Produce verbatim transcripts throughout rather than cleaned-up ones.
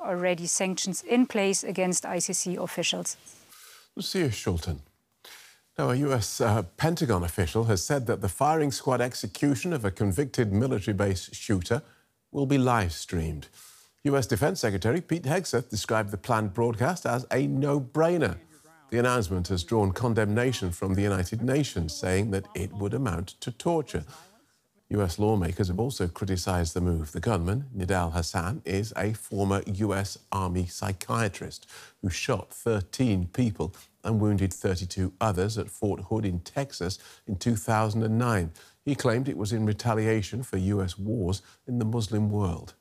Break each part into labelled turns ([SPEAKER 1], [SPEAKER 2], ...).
[SPEAKER 1] already sanctions in place against I C C officials.
[SPEAKER 2] Lucia Schulten. Now, a U S uh, Pentagon official has said that the firing squad execution of a convicted military-base shooter will be live-streamed. U S Defense Secretary Pete Hegseth described the planned broadcast as a no-brainer. The announcement has drawn condemnation from the United Nations, saying that it would amount to torture. U S lawmakers have also criticised the move. The gunman, Nidal Hassan, is a former U S Army psychiatrist who shot thirteen people and wounded thirty-two others at Fort Hood in Texas in two thousand nine. He claimed it was in retaliation for U S wars in the Muslim world.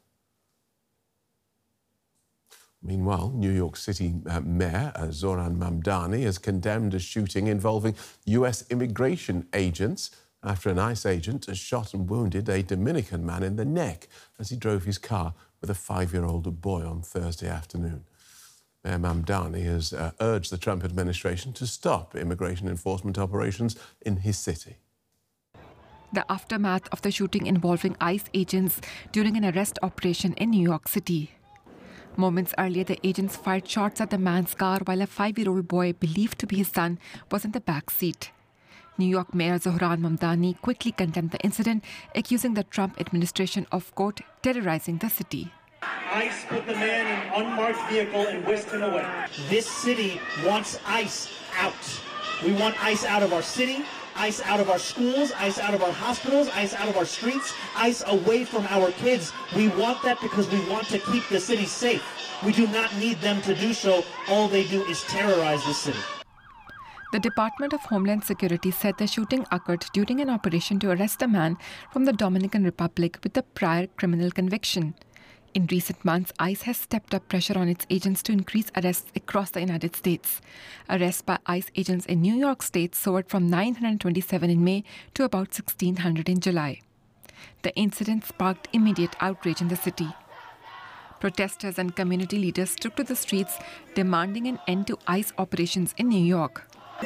[SPEAKER 2] Meanwhile, New York City uh, Mayor uh, Zohran Mamdani has condemned a shooting involving U S immigration agents after an ICE agent has shot and wounded a Dominican man in the neck as he drove his car with a five-year-old boy on Thursday afternoon. Mayor Mamdani has uh, urged the Trump administration to stop immigration enforcement operations in his city.
[SPEAKER 3] The aftermath of the shooting involving ICE agents during an arrest operation in New York City. Moments earlier, the agents fired shots at the man's car while a five-year-old boy, believed to be his son, was in the back seat. New York Mayor Zohran Mamdani quickly condemned the incident, accusing the Trump administration of, quote, terrorizing the city.
[SPEAKER 4] ICE put the man in an unmarked vehicle and whisked him away. This city wants ICE out. We want ICE out of our city, ICE out of our schools, ICE out of our hospitals, ICE out of our streets, ICE away from our kids. We want that because we want to keep the city safe. We do not need them to do so. All they do is terrorize the city.
[SPEAKER 3] The Department of Homeland Security said the shooting occurred during an operation to arrest a man from the Dominican Republic with a prior criminal conviction. In recent months, ICE has stepped up pressure on its agents to increase arrests across the United States. Arrests by ICE agents in New York State soared from nine hundred twenty-seven in May to about sixteen hundred in July. The incident sparked immediate outrage in the city. Protesters and community leaders took to the streets, demanding an end to ICE operations in New York.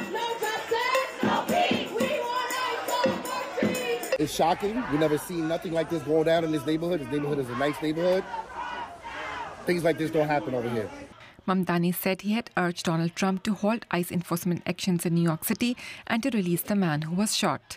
[SPEAKER 5] It's shocking. We've never seen nothing like this going down in this neighborhood. This neighborhood is a nice neighborhood. Things like this don't happen over here.
[SPEAKER 3] Mamdani said he had urged Donald Trump to halt ICE enforcement actions in New York City and to release the man who was shot.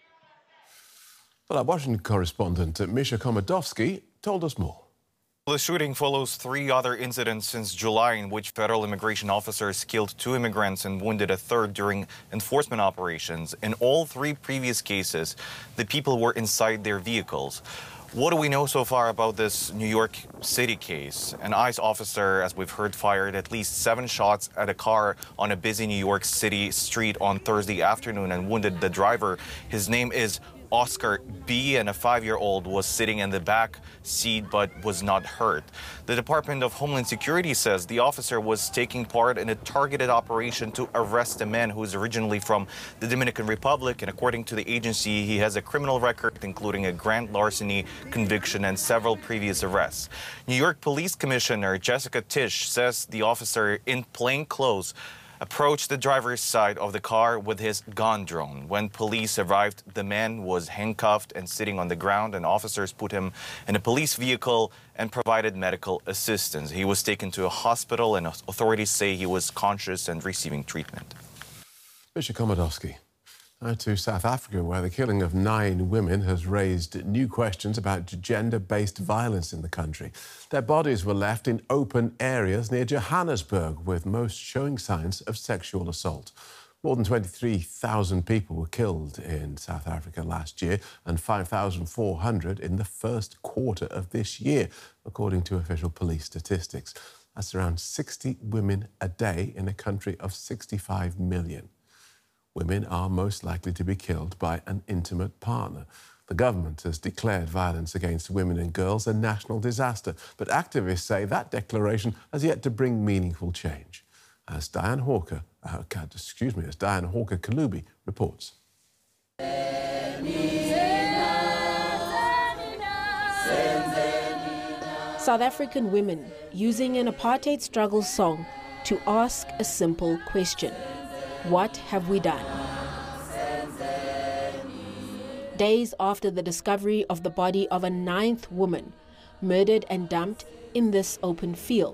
[SPEAKER 2] Well, our Washington correspondent Misha Komodowski told us more.
[SPEAKER 6] The shooting follows three other incidents since July in which federal immigration officers killed two immigrants and wounded a third during enforcement operations. In all three previous cases, the people were inside their vehicles. What do we know so far about this New York City case? An ICE officer, as we've heard, fired at least seven shots at a car on a busy New York City street on Thursday afternoon and wounded the driver. His name is Oscar B., and a five-year-old was sitting in the back seat but was not hurt. The Department of Homeland Security says the officer was taking part in a targeted operation to arrest a man who is originally from the Dominican Republic, and according to the agency, he has a criminal record, including a grand larceny conviction and several previous arrests. New York Police Commissioner Jessica Tisch says the officer in plain clothes approached the driver's side of the car with his gun drawn. When police arrived, the man was handcuffed and sitting on the ground, and officers put him in a police vehicle and provided medical assistance. He was taken to a hospital, and authorities say he was conscious and receiving treatment.
[SPEAKER 2] Misha Komodowski. Now to South Africa, where the killing of nine women has raised new questions about gender-based violence in the country. Their bodies were left in open areas near Johannesburg, with most showing signs of sexual assault. More than twenty-three thousand people were killed in South Africa last year and five thousand four hundred in the first quarter of this year, according to official police statistics. That's around sixty women a day in a country of sixty-five million. Women are most likely to be killed by an intimate partner. The government has declared violence against women and girls a national disaster, but activists say that declaration has yet to bring meaningful change. As Diane Hawker, uh, excuse me, as Diane Hawker Kalubi reports.
[SPEAKER 7] South African women using an apartheid struggle song to ask a simple question. What have we done? Days after the discovery of the body of a ninth woman, murdered and dumped in this open field,